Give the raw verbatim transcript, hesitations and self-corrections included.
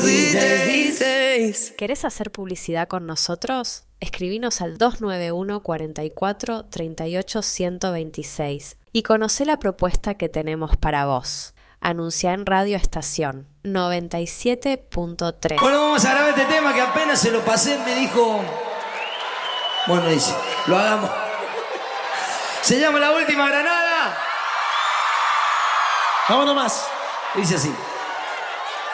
these days, these days. ¿Querés hacer publicidad con nosotros? Escribinos al dos nueve uno, cuarenta y cuatro, treinta y ocho, ciento veintiséis y conocé la propuesta que tenemos para vos. Anuncia en Radio Estación noventa y siete punto tres. Bueno, vamos a grabar este tema que apenas se lo pasé, me dijo... Bueno, dice, lo hagamos. Se llama La Última Granada. Vámonos más. Dice así.